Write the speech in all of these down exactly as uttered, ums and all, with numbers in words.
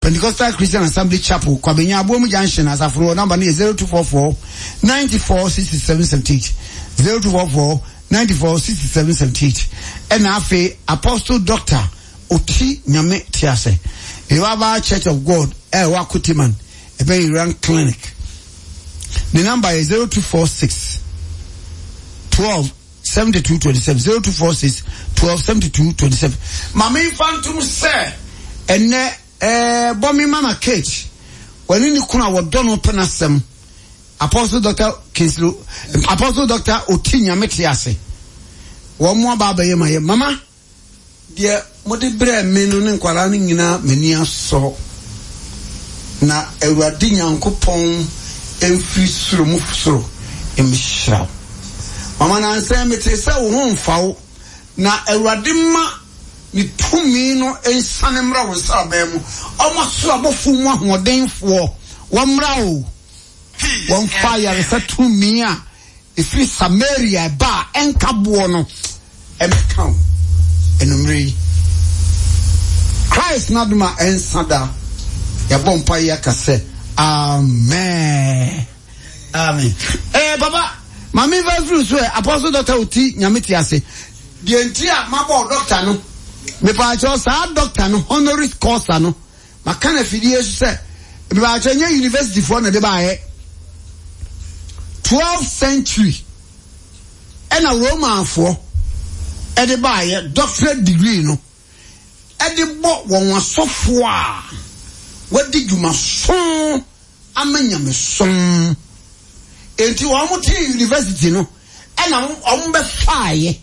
Pentecostal Christian Assembly Chapel, Kwabenya Abomu Junction, as a floor number is zero two four four, nine four, six seven seven eight. zero two four four, nine four, six seven seven eight. And Afe, Apostle Doctor Oti Nyame Tiase. Ewaba Church of God, Ewa Kutiman, Ebe Iran Clinic. The number is zero two four six, twelve, seventy-two twenty-seven. zero two four six, twelve, seventy-two twenty-seven. Mami Phantom say, and eh, Bomi Mama Cage, when you kuna wa Donald Penasem, Apostle Doctor Kinslu, Apostle Doctor Oti Nyame Tiase. One more baba yema mama, dear, modi bre menu ne nkwara ne nyina mani aso na Awurade Nyankopɔn emfiri soro mu soro emhira mama na nsa mete se wo ho mfawo na Awurade ma ni tumi no ensane mra wo sa ba mu omo so abofu mu ahodenfo wo mra o won fire se tumi a efiri Samaria ba enkabo no emeka enumri Christ naduma ensada ya bompa ya kase amen amen eh baba mami va through so Apostle Doctor Oti Nyame Tiase die ntia mabo doctor no me pa cho sa doctor no honoris causa no makana fidie so se me ba cho nya university for na de ba ye twelfth century and a Roman for e de ba ye doctorate degree no e de bo won asofo a wadi dwuma so amanya me som enti wo mo ti university no e na o be faaye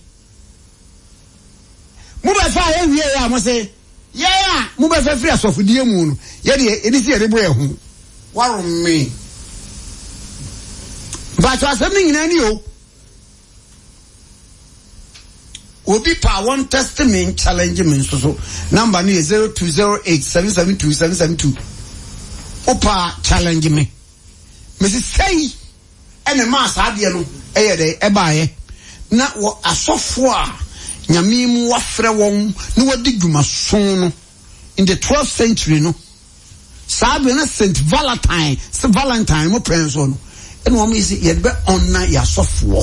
mu be faaye wie ya mo say ye ya mu be fa free asofodie mu no ye de edi si ye de bo ye hu warum me ba to asem nyina ni o obi pa one testament challenge me so so number ni zero two zero eight seven seven two seven seven two opa challenge me me say ene ma sa de no eye de e ba ye na wo asofo a nyame mu wafre won na wadi dwuma so no in the twelfth century no sa be na Saint Valentine Saint Valentine mo prince no ene wo me say ye be onna ya asofo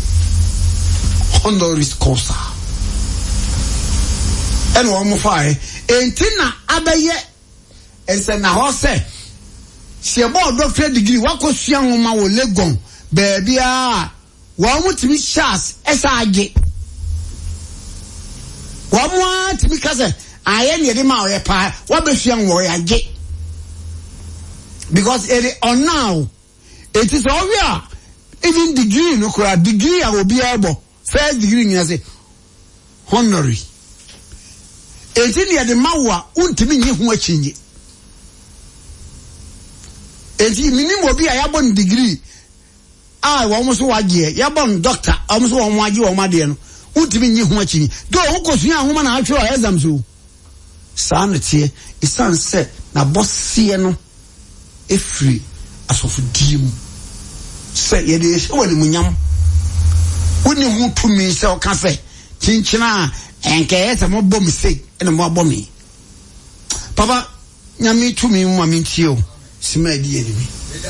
honoris causa and one more fire entina abaye ense na ho se se bo doctorate degree wakosua nwoma wo Legon baby a wa mutimi chance esa age wa mo atimi kase aye ne de ma o pa wa be sua nwo ya age because it on now it is obvious even degree no kura degree a obi abo first degree ni say honorary enti ne de mawa untimi nyi ho achinye enti minimum obi a yabon degree ah wo mo so wage yabon doctor o so wo wage wo made no untimi nyi ho achinye do wo kosua ahoma na atwe o exam so sanete isan se na bosie no efri asofodie mu se ye de se wani munyam woni hu tumi se o ka se chinchina enke ese mo bom se ene mo abomi papa nyame tumi mu amintio sima di enimi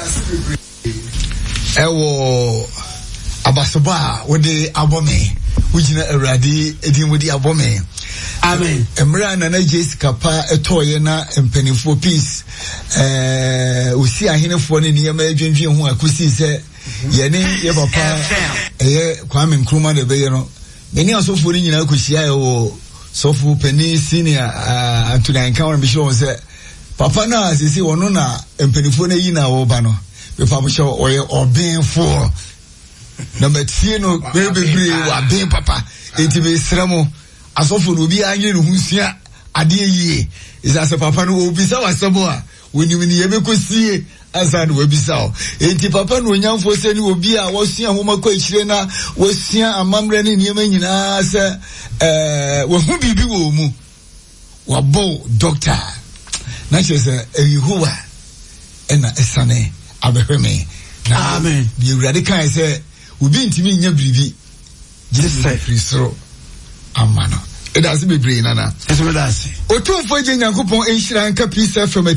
ewo abasoba wode abomi wujina Awurade edin wodi abomi amen emra na na Jessica pa etoye na empanifo peace eh osi ahenefo ne niyama adwendwen ho akusi se yene ye papa eye Kwame Nkrumah de beye no meni asofo ni nyina akusia e wo sofu peni senior uh, Anthony Ankan be show say papa na sisi wono na empanifo na yi na wo ba no be papa show oye obenfo na metie no be bebre wa ben papa enti be sramo asofo no bi anye no hunsia ade yie isa se papa no obi sa wasebo a woni woni ye be kosie azan we bisao enti papa no nyamfo se ni obi a wosia homa kwa chire na wosia amamre ne niema nyina se eh wo hu bibi wo mu wabo doctor na chese eyihuwa ena esane abehweme amen bi urade kan se obi ntimi nya biribi jese frisro amano it does be brain nana eso me dase otumfo je Nyankopon enhira nka peace from